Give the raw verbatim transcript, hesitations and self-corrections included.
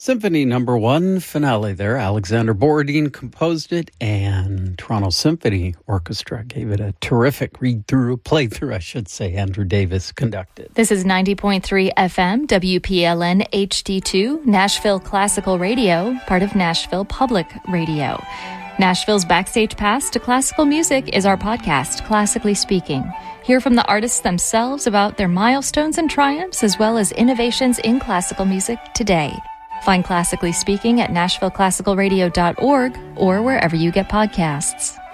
Symphony number one, finale there. Alexander Borodin composed it, and Toronto Symphony Orchestra gave it a terrific read-through, playthrough, I should say. Andrew Davis conducted. This is ninety point three F M, W P L N H D two, Nashville Classical Radio, part of Nashville Public Radio. Nashville's Backstage Pass to Classical Music is our podcast, Classically Speaking. Hear from the artists themselves about their milestones and triumphs, as well as innovations in classical music today. Find Classically Speaking at nashville classical radio dot org or wherever you get podcasts.